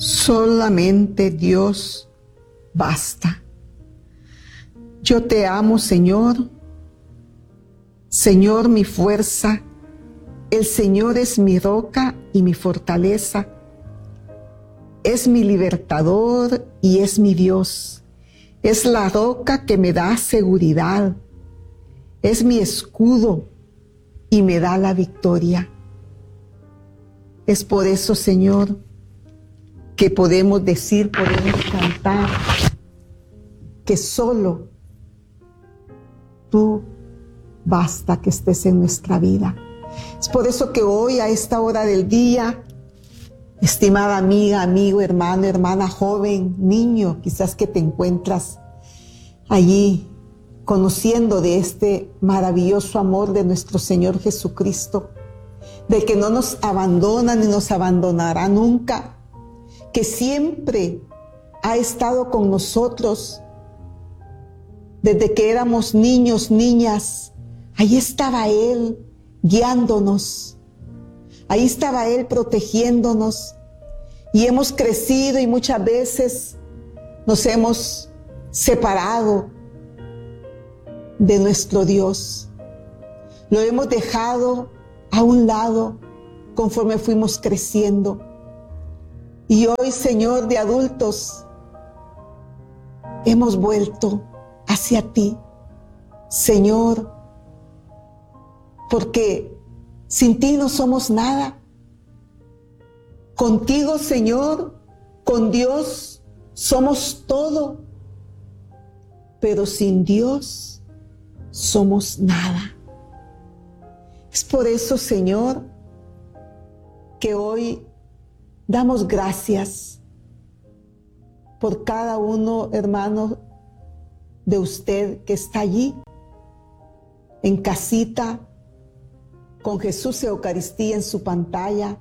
Solamente Dios basta. Yo te amo, Señor. Señor, mi fuerza. El Señor es mi roca y mi fortaleza. Es mi libertador y es mi Dios. Es la roca que me da seguridad. Es mi escudo y me da la victoria. Es por eso, Señor, que podemos decir, podemos cantar, que solo tú basta que estés en nuestra vida. Es por eso que hoy, a esta hora del día, estimada amiga, amigo, hermano, hermana, joven, niño, quizás que te encuentras allí conociendo de este maravilloso amor de nuestro Señor Jesucristo, de que no nos abandona ni nos abandonará nunca, que siempre ha estado con nosotros desde que éramos niños, niñas. Ahí estaba Él guiándonos, ahí estaba Él protegiéndonos, y hemos crecido y muchas veces nos hemos separado de nuestro Dios. Lo hemos dejado a un lado conforme fuimos creciendo. Y hoy, Señor, de adultos, hemos vuelto hacia ti, Señor, porque sin ti no somos nada. Contigo, Señor, con Dios somos todo, pero sin Dios somos nada. Es por eso, Señor, que hoy damos gracias por cada uno, hermano, de usted que está allí, en casita, con Jesús Eucaristía en su pantalla,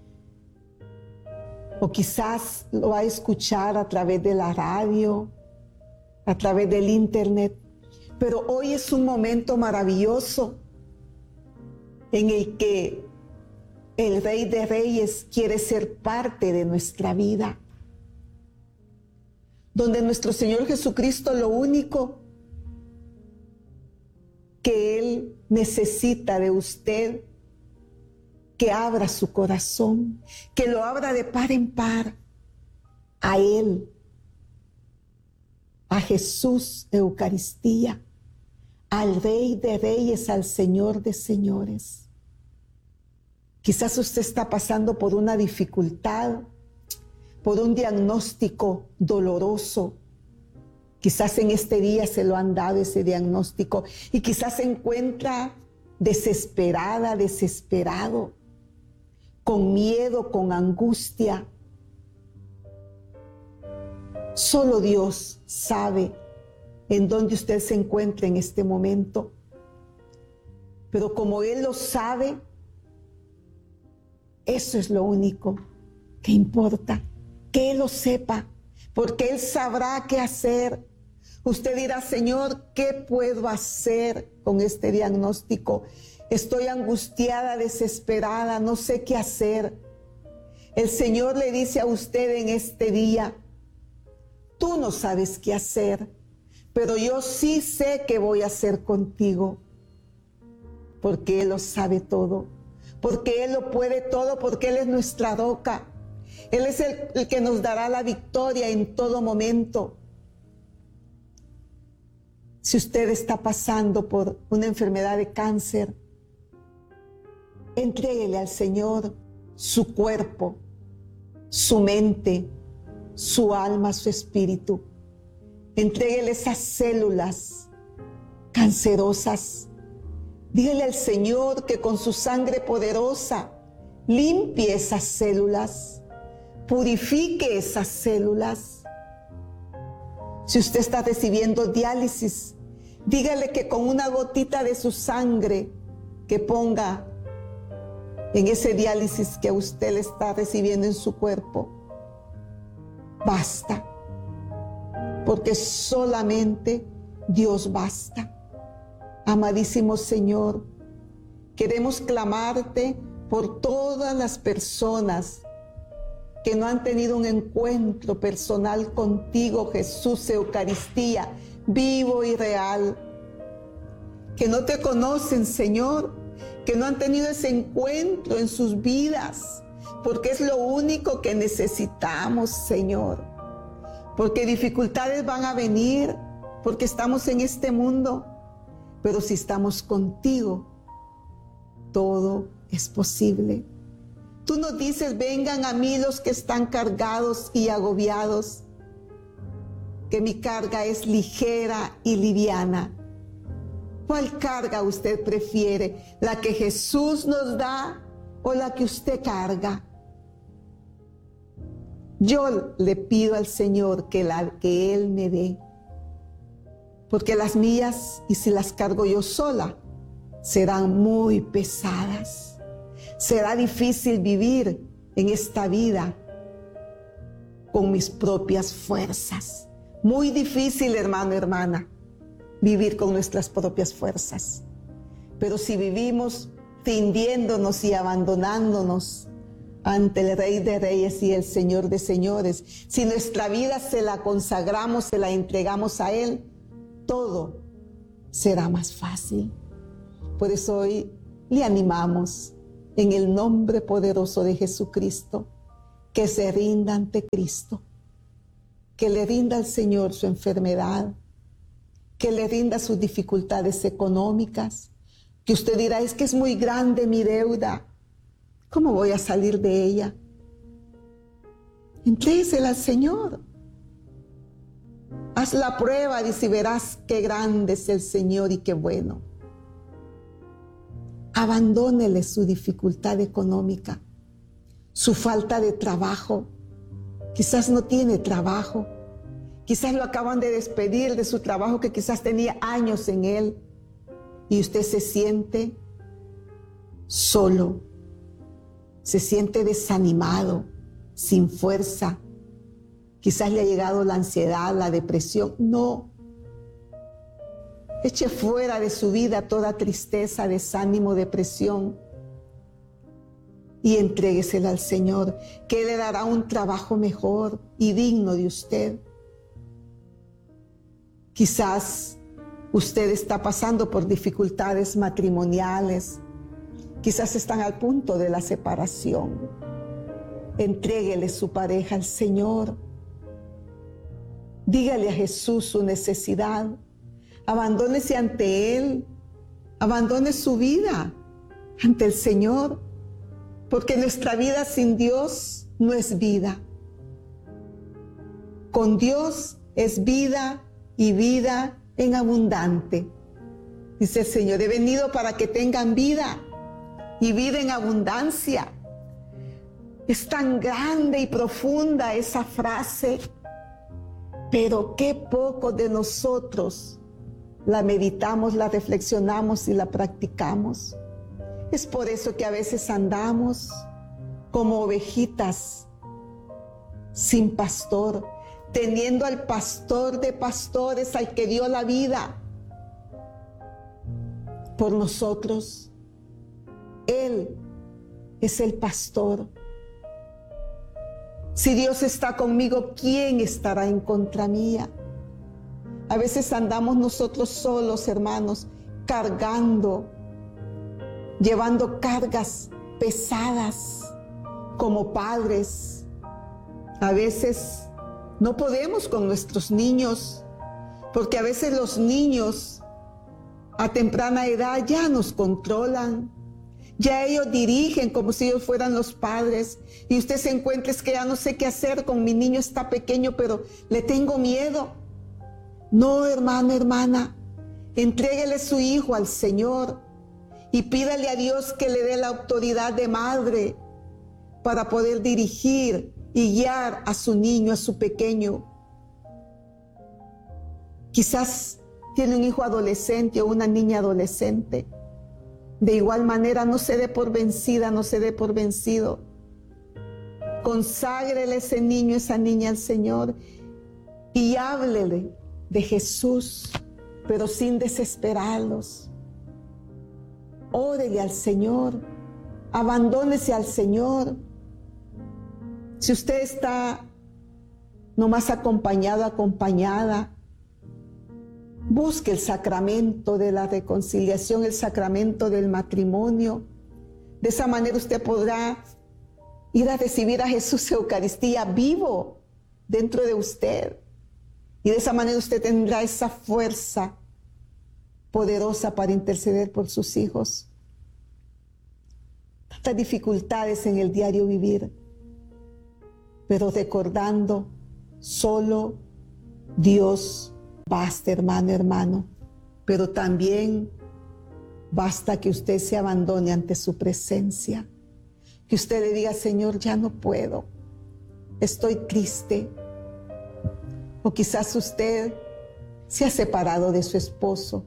o quizás lo va a escuchar a través de la radio, a través del internet. Pero hoy es un momento maravilloso en el que el Rey de Reyes quiere ser parte de nuestra vida, donde nuestro Señor Jesucristo lo único que Él necesita de usted, que abra su corazón, que lo abra de par en par a Él, a Jesús Eucaristía, al Rey de Reyes, al Señor de Señores. Quizás usted está pasando por una dificultad, por un diagnóstico doloroso. Quizás en este día se lo han dado ese diagnóstico y quizás se encuentra desesperada, desesperado, con miedo, con angustia. Solo Dios sabe en dónde usted se encuentra en este momento. Pero como Él lo sabe, eso es lo único que importa, que Él lo sepa, porque Él sabrá qué hacer. Usted dirá, Señor, ¿qué puedo hacer con este diagnóstico? Estoy angustiada, desesperada, no sé qué hacer. El Señor le dice a usted en este día, tú no sabes qué hacer, pero yo sí sé qué voy a hacer contigo, porque Él lo sabe todo, porque Él lo puede todo, porque Él es nuestra roca. Él es el que nos dará la victoria en todo momento. Si usted está pasando por una enfermedad de cáncer, entréguele al Señor su cuerpo, su mente, su alma, su espíritu. Entréguele esas células cancerosas. Dígale al Señor que con su sangre poderosa limpie esas células, purifique esas células. Si usted está recibiendo diálisis, dígale que con una gotita de su sangre que ponga en ese diálisis que usted le está recibiendo en su cuerpo, basta, porque solamente Dios basta. Amadísimo Señor, queremos clamarte por todas las personas que no han tenido un encuentro personal contigo, Jesús, Eucaristía, vivo y real. Que no te conocen, Señor, que no han tenido ese encuentro en sus vidas, porque es lo único que necesitamos, Señor. Porque dificultades van a venir, porque estamos en este mundo, pero si estamos contigo, todo es posible. Tú nos dices, vengan a mí los que están cargados y agobiados, que mi carga es ligera y liviana. ¿Cuál carga usted prefiere? ¿La que Jesús nos da o la que usted carga? Yo le pido al Señor que Él me dé, porque las mías, y si las cargo yo sola, serán muy pesadas. Será difícil vivir en esta vida con mis propias fuerzas. Muy difícil, hermano, hermana, vivir con nuestras propias fuerzas. Pero si vivimos rindiéndonos y abandonándonos ante el Rey de Reyes y el Señor de Señores, si nuestra vida se la consagramos, se la entregamos a Él, todo será más fácil. Por eso hoy le animamos en el nombre poderoso de Jesucristo, que se rinda ante Cristo, que le rinda al Señor su enfermedad, que le rinda sus dificultades económicas, que usted dirá, es que es muy grande mi deuda, ¿cómo voy a salir de ella? Entréguesela al Señor. Haz la prueba y verás qué grande es el Señor y qué bueno. Abandónele su dificultad económica, su falta de trabajo. Quizás no tiene trabajo. Quizás lo acaban de despedir de su trabajo que quizás tenía años en él. Y usted se siente solo, se siente desanimado, sin fuerza. Quizás le ha llegado la ansiedad, la depresión. No. Eche fuera de su vida toda tristeza, desánimo, depresión y entréguesela al Señor, que Él le dará un trabajo mejor y digno de usted. Quizás usted está pasando por dificultades matrimoniales, quizás están al punto de la separación. Entréguele su pareja al Señor. Dígale a Jesús su necesidad. Abandónese ante Él, abandone su vida ante el Señor, porque nuestra vida sin Dios no es vida. Con Dios es vida y vida en abundante. Dice el Señor, he venido para que tengan vida y vida en abundancia. Es tan grande y profunda esa frase, pero qué poco de nosotros la meditamos, la reflexionamos y la practicamos. Es por eso que a veces andamos como ovejitas sin pastor, teniendo al pastor de pastores, al que dio la vida por nosotros. Él es el pastor. Si Dios está conmigo, ¿quién estará en contra mía? A veces andamos nosotros solos, hermanos, cargando, llevando cargas pesadas como padres. A veces no podemos con nuestros niños, porque a veces los niños a temprana edad ya nos controlan. Ya ellos dirigen como si ellos fueran los padres. Y usted se encuentra, es que ya no sé qué hacer con mi niño, está pequeño, pero le tengo miedo. No, hermano, hermana, entréguele su hijo al Señor y pídale a Dios que le dé la autoridad de madre para poder dirigir y guiar a su niño, a su pequeño. Quizás tiene un hijo adolescente o una niña adolescente. De igual manera, no se dé por vencida, no se dé por vencido. Conságrele ese niño, esa niña al Señor y háblele de Jesús, pero sin desesperarlos. Órele al Señor, abandónese al Señor Si usted está nomás acompañado, acompañada, busque el sacramento de la reconciliación, el sacramento del matrimonio. De esa manera usted podrá ir a recibir a Jesús Eucaristía vivo dentro de usted. Y de esa manera usted tendrá esa fuerza poderosa para interceder por sus hijos. Tantas dificultades en el diario vivir, pero recordando, solo Dios basta, hermano, hermano. Pero también basta que usted se abandone ante su presencia. Que usted le diga: Señor, ya no puedo, estoy triste. O quizás usted se ha separado de su esposo.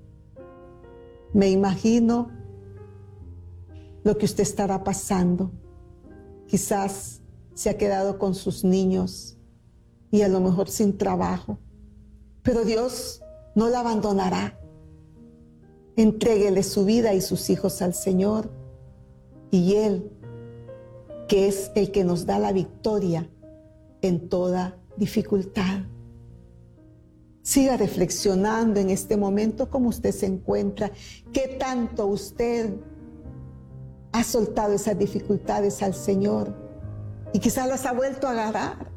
Me imagino lo que usted estará pasando. Quizás se ha quedado con sus niños y a lo mejor sin trabajo. Pero Dios no la abandonará. Entréguele su vida y sus hijos al Señor, y Él, que es el que nos da la victoria en toda dificultad. Siga reflexionando en este momento cómo usted se encuentra, qué tanto usted ha soltado esas dificultades al Señor y quizás las ha vuelto a agarrar.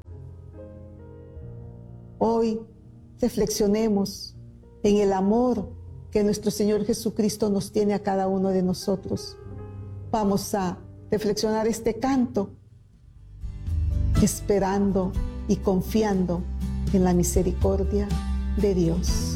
Hoy reflexionemos en el amor que nuestro Señor Jesucristo nos tiene a cada uno de nosotros. Vamos a reflexionar este canto, esperando y confiando en la misericordia de Dios.